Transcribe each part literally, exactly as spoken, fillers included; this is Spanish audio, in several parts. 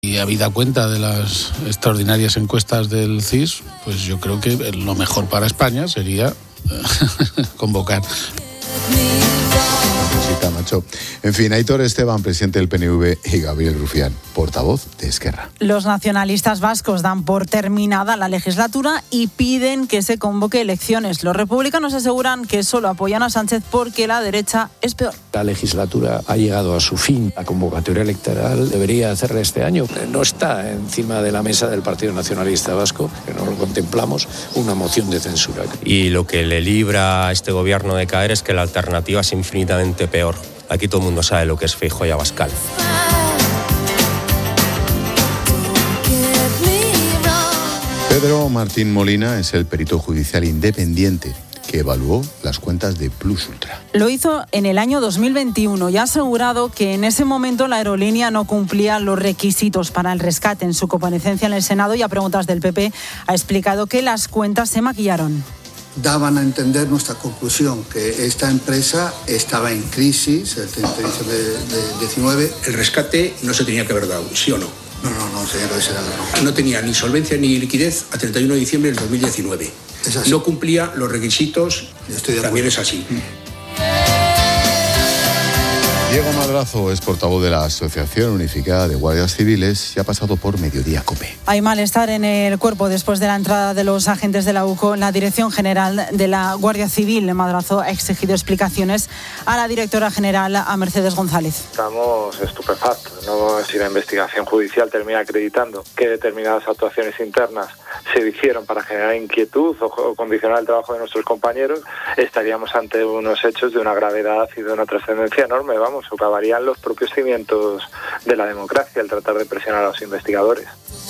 Y habida cuenta de las extraordinarias encuestas del C I S, pues yo creo que lo mejor para España sería convocar. Macho. En fin, Aitor Esteban, presidente del P N V, y Gabriel Rufián, portavoz de Esquerra. Los nacionalistas vascos dan por terminada la legislatura y piden que se convoque elecciones. Los republicanos aseguran que solo apoyan a Sánchez porque la derecha es peor. La legislatura ha llegado a su fin. La convocatoria electoral debería hacerla este año. No está encima de la mesa del Partido Nacionalista Vasco, que no lo contemplamos, una moción de censura. Y lo que le libra a este gobierno de caer es que la alternativa es infinitamente peor. Aquí todo el mundo sabe lo que es Feijóo y Abascal. Pedro Martín Molina es el perito judicial independiente que evaluó las cuentas de Plus Ultra. Lo hizo en el año dos mil veintiuno y ha asegurado que en ese momento la aerolínea no cumplía los requisitos para el rescate. En su comparecencia en el Senado y a preguntas del P P ha explicado que las cuentas se maquillaron. Daban a entender nuestra conclusión, que esta empresa estaba en crisis el treinta de diciembre de diecinueve. El rescate no se tenía que haber dado, ¿sí o no? No, no, no se tenía que haber dado. No. No tenía ni solvencia ni liquidez a treinta y uno de diciembre del dos mil diecinueve. Es así. No cumplía los requisitos, Estoy de también es así. Diego Madrazo es portavoz de la Asociación Unificada de Guardias Civiles y ha pasado por Mediodía COPE. Hay malestar en el cuerpo después de la entrada de los agentes de la U C O en la Dirección General de la Guardia Civil. Madrazo ha exigido explicaciones a la directora general, a Mercedes González. Estamos estupefactos, ¿no? Si la investigación judicial termina acreditando que determinadas actuaciones internas se hicieron para generar inquietud o condicionar el trabajo de nuestros compañeros, estaríamos ante unos hechos de una gravedad y de una trascendencia enorme, vamos, socavarían los propios cimientos de la democracia el tratar de presionar a los investigadores.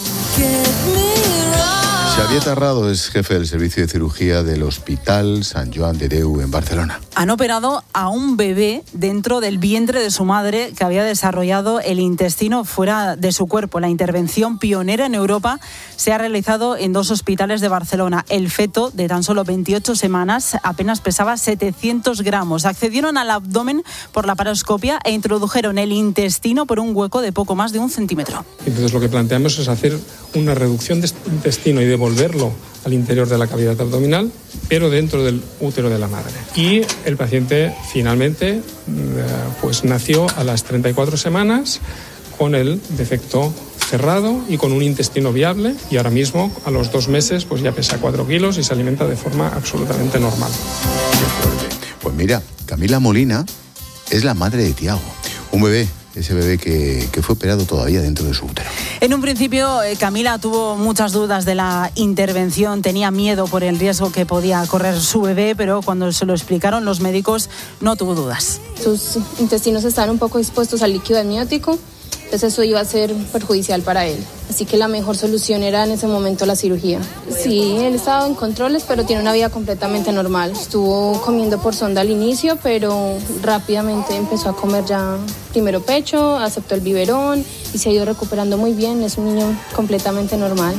Xavier Tarrado es jefe del servicio de cirugía del Hospital Sant Joan de Déu en Barcelona. Han operado a un bebé dentro del vientre de su madre que había desarrollado el intestino fuera de su cuerpo. La intervención pionera en Europa se ha realizado en dos hospitales de Barcelona. El feto, de tan solo veintiocho semanas, apenas pesaba setecientos gramos. Accedieron al abdomen por la paroscopia e introdujeron el intestino por un hueco de poco más de un centímetro. Entonces lo que planteamos es hacer una reducción de este intestino y devolverlo al interior de la cavidad abdominal, pero dentro del útero de la madre. Y el paciente finalmente pues nació a las treinta y cuatro semanas con el defecto cerrado y con un intestino viable, y ahora mismo a los dos meses pues ya pesa cuatro kilos y se alimenta de forma absolutamente normal. Pues mira, Camila Molina es la madre de Tiago, un bebé. Ese bebé que, que fue operado todavía dentro de su útero. En un principio, eh, Camila tuvo muchas dudas de la intervención, tenía miedo por el riesgo que podía correr su bebé, pero cuando se lo explicaron los médicos no tuvo dudas. Sus intestinos estaban un poco expuestos al líquido amniótico, entonces eso iba a ser perjudicial para él. Así que la mejor solución era en ese momento la cirugía. Sí, él estaba en controles, pero tiene una vida completamente normal. Estuvo comiendo por sonda al inicio, pero rápidamente empezó a comer ya primero pecho, aceptó el biberón y se ha ido recuperando muy bien. Es un niño completamente normal.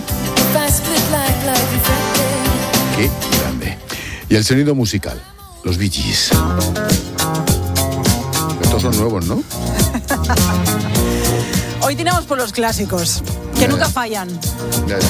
Qué grande. Y el sonido musical, los Bee Gees. Estos son nuevos, ¿no? Hoy tiramos por los clásicos, que ya, nunca fallan. Ya, ya.